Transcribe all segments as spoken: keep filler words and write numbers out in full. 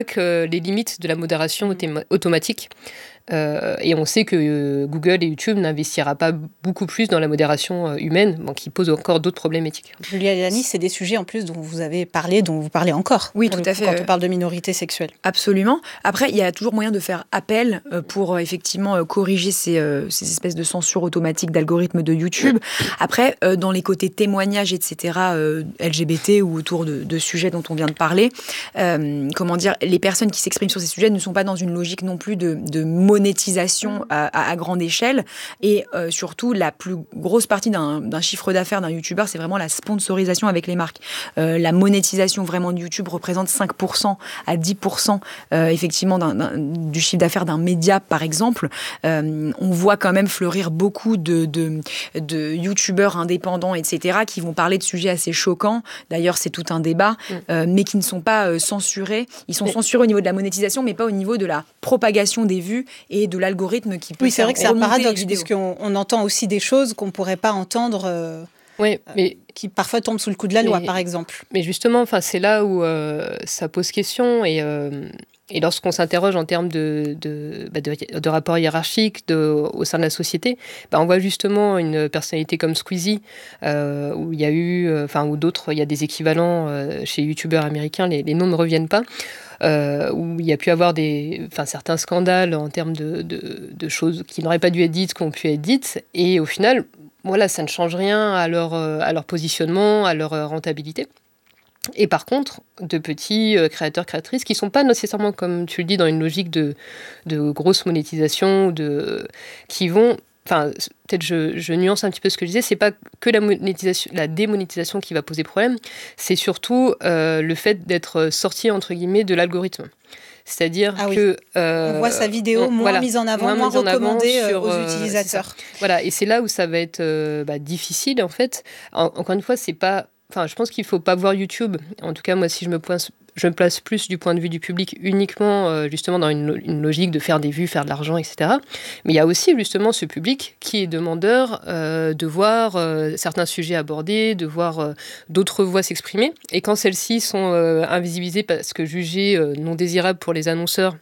que les limites de la modération autom- automatique. Euh, et on sait que euh, Google et YouTube n'investira pas beaucoup plus dans la modération euh, humaine, bon, qui pose encore d'autres problèmes éthiques. Julia Lelani, c'est des sujets en plus dont vous avez parlé, dont vous parlez encore. Oui, tout à coup, fait. Quand on parle de minorité sexuelle. Absolument. Après, il y a toujours moyen de faire appel euh, pour euh, effectivement euh, corriger ces, euh, ces espèces de censure automatique d'algorithmes de YouTube. Après, euh, dans les côtés témoignages, et cetera, euh, L G B T ou autour de, de sujets dont on vient de parler, euh, comment dire, les personnes qui s'expriment sur ces sujets ne sont pas dans une logique non plus de, de monétisation à, à, à grande échelle. Et euh, surtout, la plus grosse partie d'un, d'un chiffre d'affaires d'un YouTuber, c'est vraiment la sponsorisation avec les marques. Euh, la monétisation vraiment de YouTube représente cinq pour cent à dix pour cent euh, effectivement d'un, d'un, du chiffre d'affaires d'un média, par exemple. Euh, on voit quand même fleurir beaucoup de, de, de YouTubeurs indépendants, et cetera, qui vont parler de sujets assez choquants. D'ailleurs, c'est tout un débat, mm. euh, mais qui ne sont pas euh, censurés. Ils sont mais... censurés au niveau de la monétisation, mais pas au niveau de la propagation des vues et de l'algorithme qui peut oui, c'est vrai que c'est un paradoxe, puisqu'on on entend aussi des choses qu'on ne pourrait pas entendre, euh, oui, mais, euh, qui parfois tombent sous le coup de la mais, loi, par exemple. Mais justement, c'est là où euh, ça pose question, et, euh, et lorsqu'on s'interroge en termes de, de, bah de, de rapport hiérarchique de, au sein de la société, bah on voit justement une personnalité comme Squeezie, euh, où il y a eu, enfin, ou d'autres, il y a des équivalents euh, chez youtubeurs américains, les, les noms ne reviennent pas, Euh, où il y a pu avoir des, enfin, certains scandales en termes de, de, de choses qui n'auraient pas dû être dites, qui ont pu être dites, et au final, voilà, ça ne change rien à leur, à leur positionnement, à leur rentabilité. Et par contre, de petits euh, créateurs, créatrices qui ne sont pas nécessairement, comme tu le dis, dans une logique de, de grosse monétisation, de, qui vont... Enfin, peut-être je, je nuance un petit peu ce que je disais, c'est pas que la monétisation, la démonétisation qui va poser problème, c'est surtout euh, le fait d'être sorti, entre guillemets, de l'algorithme. C'est-à-dire ah oui. que... Euh, on voit sa vidéo on, moins voilà, mise en avant, moins, moins recommandée sur, aux utilisateurs. Euh, voilà, et c'est là où ça va être euh, bah, difficile, en fait. En, encore une fois, c'est pas... Enfin, je pense qu'il ne faut pas voir YouTube. En tout cas, moi, si je me, pointe, je me place plus du point de vue du public, uniquement euh, justement dans une, une logique de faire des vues, faire de l'argent, et cetera. Mais il y a aussi justement ce public qui est demandeur euh, de voir euh, certains sujets abordés, de voir euh, d'autres voix s'exprimer. Et quand celles-ci sont euh, invisibilisées parce que jugées euh, non désirables pour les annonceurs,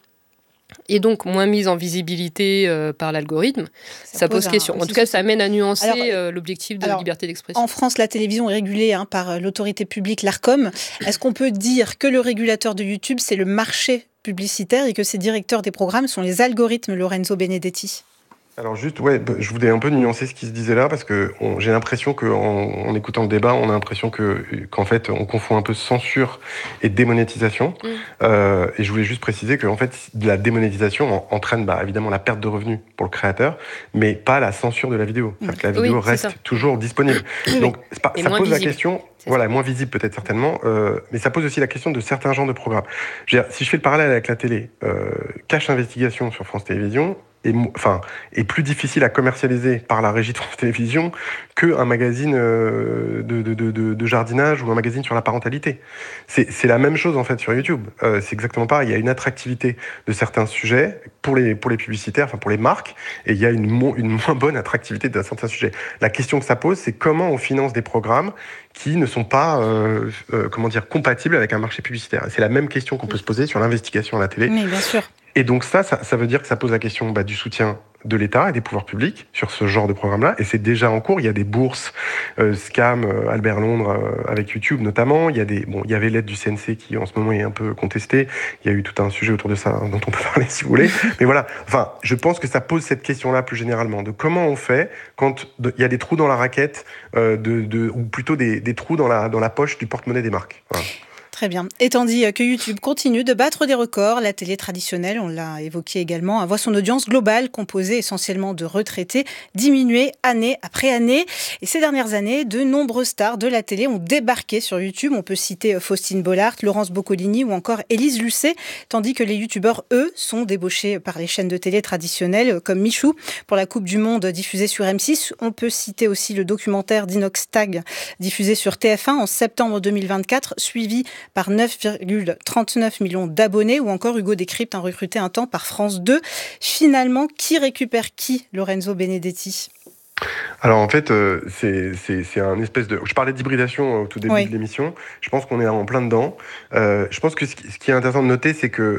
et donc moins mise en visibilité euh, par l'algorithme, ça, ça pose, pose question. Un, en tout cas, ça amène à nuancer alors, euh, l'objectif de alors, liberté d'expression. En France, la télévision est régulée hein, par l'autorité publique, l'Arcom. Est-ce qu'on peut dire que le régulateur de YouTube, c'est le marché publicitaire et que ses directeurs des programmes sont les algorithmes, Lorenzo Benedetti ? Alors juste, ouais, je voulais un peu nuancer ce qui se disait là, parce que on, j'ai l'impression qu'en en écoutant le débat, on a l'impression que, qu'en fait, on confond un peu censure et démonétisation. Mmh. Euh, et je voulais juste préciser que en fait, la démonétisation entraîne bah, évidemment la perte de revenus pour le créateur, mais pas la censure de la vidéo. Mmh. C'est-à-dire que la vidéo oui, reste toujours disponible. Oui, Donc, c'est pas, ça pose visible. La question... C'est voilà, ça. Moins visible peut-être certainement, euh, mais ça pose aussi la question de certains genres de programmes. Je veux dire, si je fais le parallèle avec la télé, euh, Cache Investigation sur France Télévisions, est, enfin, est plus difficile à commercialiser par la régie de France Télévisions qu'un magazine euh, de, de, de, de jardinage ou un magazine sur la parentalité. C'est, c'est la même chose en fait sur YouTube. Euh, c'est exactement pareil. Il y a une attractivité de certains sujets pour les, pour les publicitaires, enfin pour les marques, et il y a une, mo- une moins bonne attractivité de certains sujets. La question que ça pose, c'est comment on finance des programmes qui ne sont pas euh, euh, comment dire, compatibles avec un marché publicitaire. Et c'est la même question qu'on peut se poser sur l'investigation à la télé. Oui, bien sûr. Et donc ça, ça, ça veut dire que ça pose la question bah, du soutien de l'État et des pouvoirs publics sur ce genre de programme-là. Et c'est déjà en cours. Il y a des bourses, euh, Scam, euh, Albert Londres, euh, avec YouTube notamment. Il y a des, bon, il y avait l'aide du C N C qui en ce moment est un peu contestée. Il y a eu tout un sujet autour de ça hein, dont on peut parler si vous voulez. Mais voilà. Enfin, je pense que ça pose cette question-là plus généralement de comment on fait quand il y a des trous dans la raquette, euh, de, de, ou plutôt des, des trous dans la, dans la poche du porte-monnaie des marques. Voilà. Très bien. Étant dit que YouTube continue de battre des records, la télé traditionnelle, on l'a évoqué également, voit son audience globale, composée essentiellement de retraités, diminuer année après année. Et ces dernières années, de nombreuses stars de la télé ont débarqué sur YouTube. On peut citer Faustine Bollard, Laurence Boccolini ou encore Élise Lucet, tandis que les youtubeurs, eux, sont débauchés par les chaînes de télé traditionnelles, comme Michou, pour la Coupe du Monde diffusée sur M six. On peut citer aussi le documentaire d'Inox Tag, diffusé sur T F un en septembre deux mille vingt-quatre, suivi par neuf virgule trente-neuf millions d'abonnés, ou encore Hugo Décrypte, un recruté un temps par France deux. Finalement, qui récupère qui, Lorenzo Benedetti ? Alors en fait, euh, c'est, c'est, c'est un espèce de... Je parlais d'hybridation au tout début Oui. de l'émission. Je pense qu'on est en plein dedans. Euh, je pense que ce qui, ce qui est intéressant de noter, c'est que